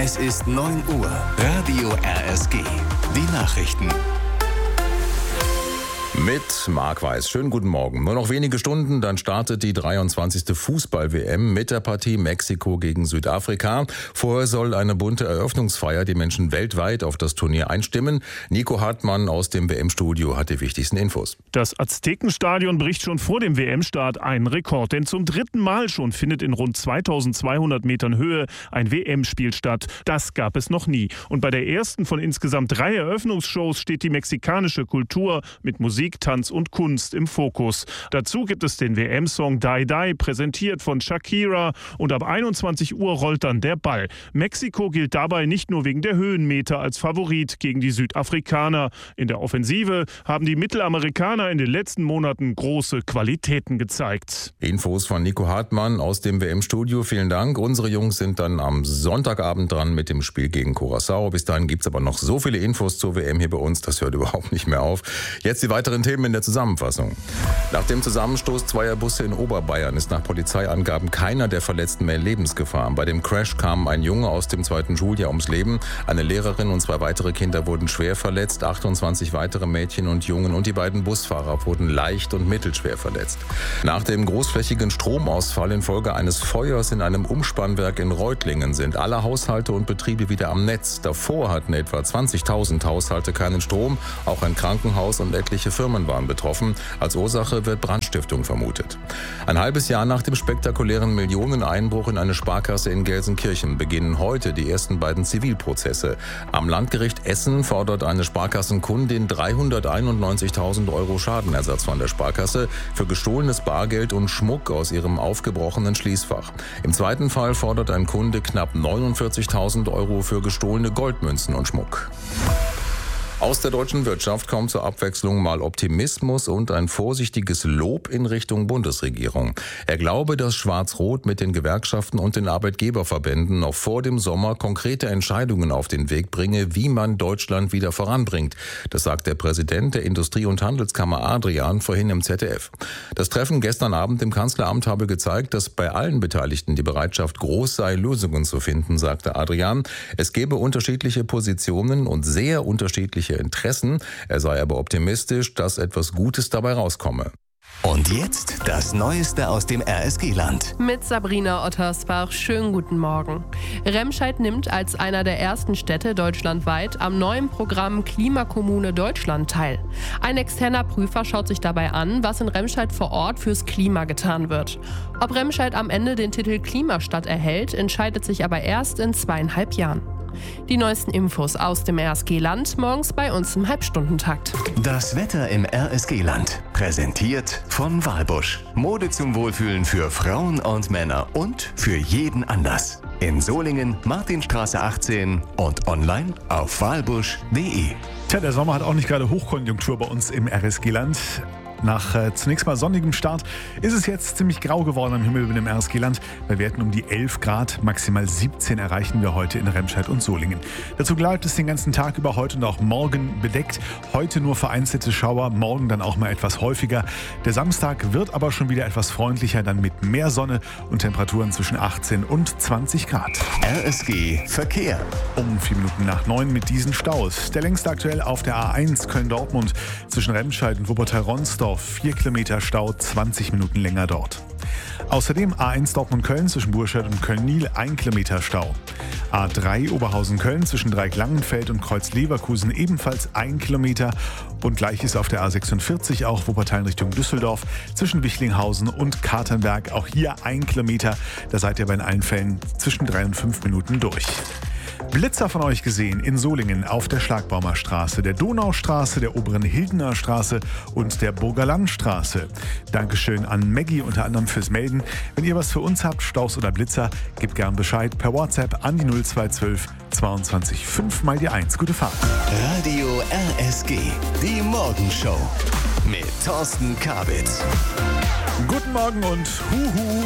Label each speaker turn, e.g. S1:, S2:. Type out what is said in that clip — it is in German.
S1: Es ist 9 Uhr. Radio RSG. Die Nachrichten.
S2: Mit Marc Weiß. Schönen guten Morgen. Nur noch wenige Stunden, dann startet die 23. Fußball-WM mit der Partie Mexiko gegen Südafrika. Vorher soll eine bunte Eröffnungsfeier die Menschen weltweit auf das Turnier einstimmen. Nico Hartmann aus dem WM-Studio hat die wichtigsten Infos.
S3: Das Aztekenstadion bricht schon vor dem WM-Start einen Rekord. Denn zum dritten Mal schon findet in rund 2200 Metern Höhe ein WM-Spiel statt. Das gab es noch nie. Und bei der ersten von insgesamt 3 Eröffnungsshows steht die mexikanische Kultur mit Musik, Tanz und Kunst im Fokus. Dazu gibt es den WM-Song Die Die, präsentiert von Shakira, und ab 21 Uhr rollt dann der Ball. Mexiko gilt dabei nicht nur wegen der Höhenmeter als Favorit gegen die Südafrikaner. In der Offensive haben die Mittelamerikaner in den letzten Monaten große Qualitäten gezeigt.
S2: Infos von Nico Hartmann aus dem WM-Studio. Vielen Dank. Unsere Jungs sind dann am Sonntagabend dran mit dem Spiel gegen Curaçao. Bis dahin gibt es aber noch so viele Infos zur WM hier bei uns, das hört überhaupt nicht mehr auf. Jetzt die weiteren Themen in der Zusammenfassung. Nach dem Zusammenstoß zweier Busse in Oberbayern ist nach Polizeiangaben keiner der Verletzten mehr in Lebensgefahr. Bei dem Crash kam ein Junge aus dem 2. Schuljahr ums Leben. Eine Lehrerin und 2 weitere Kinder wurden schwer verletzt. 28 weitere Mädchen und Jungen und die beiden Busfahrer wurden leicht und mittelschwer verletzt. Nach dem großflächigen Stromausfall infolge eines Feuers in einem Umspannwerk in Reutlingen sind alle Haushalte und Betriebe wieder am Netz. Davor hatten etwa 20.000 Haushalte keinen Strom. Auch ein Krankenhaus und etliche Firmen waren betroffen. Als Ursache wird Brandstiftung vermutet. Ein halbes Jahr nach dem spektakulären Millioneneinbruch in eine Sparkasse in Gelsenkirchen beginnen heute die ersten beiden Zivilprozesse. Am Landgericht Essen fordert eine Sparkassenkundin 391.000 € Schadenersatz von der Sparkasse für gestohlenes Bargeld und Schmuck aus ihrem aufgebrochenen Schließfach. Im zweiten Fall fordert ein Kunde knapp 49.000 € für gestohlene Goldmünzen und Schmuck. Aus der deutschen Wirtschaft kommt zur Abwechslung mal Optimismus und ein vorsichtiges Lob in Richtung Bundesregierung. Er glaube, dass Schwarz-Rot mit den Gewerkschaften und den Arbeitgeberverbänden noch vor dem Sommer konkrete Entscheidungen auf den Weg bringe, wie man Deutschland wieder voranbringt. Das sagt der Präsident der Industrie- und Handelskammer Adrian vorhin im ZDF. Das Treffen gestern Abend im Kanzleramt habe gezeigt, dass bei allen Beteiligten die Bereitschaft groß sei, Lösungen zu finden, sagte Adrian. Es gebe unterschiedliche Positionen und sehr unterschiedliche Interessen. Er sei aber optimistisch, dass etwas Gutes dabei rauskomme.
S1: Und jetzt das Neueste aus dem RSG-Land.
S4: Mit Sabrina Ottersbach, schönen guten Morgen. Remscheid nimmt als einer der ersten Städte deutschlandweit am neuen Programm Klimakommune Deutschland teil. Ein externer Prüfer schaut sich dabei an, was in Remscheid vor Ort fürs Klima getan wird. Ob Remscheid am Ende den Titel Klimastadt erhält, entscheidet sich aber erst in 2,5 Jahren. Die neuesten Infos aus dem RSG-Land morgens bei uns im Halbstundentakt.
S1: Das Wetter im RSG-Land. Präsentiert von Walbusch. Mode zum Wohlfühlen für Frauen und Männer und für jeden Anlass. In Solingen, Martinstraße 18 und online auf walbusch.de.
S5: Tja, der Sommer hat auch nicht gerade Hochkonjunktur bei uns im RSG-Land. Nach zunächst mal sonnigem Start ist es jetzt ziemlich grau geworden am Himmel über dem RSG-Land. Bei Werten um die 11 Grad, maximal 17 erreichen wir heute in Remscheid und Solingen. Dazu bleibt es den ganzen Tag über heute und auch morgen bedeckt. Heute nur vereinzelte Schauer, morgen dann auch mal etwas häufiger. Der Samstag wird aber schon wieder etwas freundlicher, dann mit mehr Sonne und Temperaturen zwischen 18 und 20 Grad.
S1: RSG Verkehr.
S5: Um 4 Minuten nach 9 mit diesen Staus. Der längste aktuell auf der A1 Köln-Dortmund zwischen Remscheid und Wuppertal-Ronsdorf. 4 Kilometer Stau, 20 Minuten länger dort. Außerdem A1 Dortmund-Köln zwischen Burscheid und Köln-Niel 1 Kilometer Stau. A3 Oberhausen-Köln zwischen Dreieck-Langenfeld und Kreuz-Leverkusen ebenfalls 1 Kilometer. Und gleiches auf der A46 auch Wuppertal in Richtung Düsseldorf zwischen Wichlinghausen und Katernberg. Auch hier 1 Kilometer. Da seid ihr bei in allen Fällen zwischen 3 und 5 Minuten durch. Blitzer von euch gesehen in Solingen auf der Schlagbaumer Straße, der Donaustraße, der Oberen Hildener Straße und der Burger Landstraße. Dankeschön an Maggie unter anderem fürs Melden. Wenn ihr was für uns habt, Staus oder Blitzer, gebt gern Bescheid per WhatsApp an die 0212 22 5 mal die 1. Gute Fahrt.
S1: Radio RSG, die Morgenshow mit Thorsten Kabitz.
S5: Guten Morgen und Huhu.